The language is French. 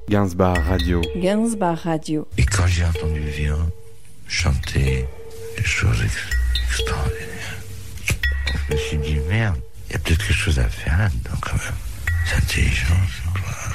Gainsbar Radio. Gainsbar Radio. Et quand j'ai entendu Vian chanter des choses extraordinaires, je me suis dit, merde, il y a peut-être quelque chose à faire là-dedans quand même. C'est intelligent.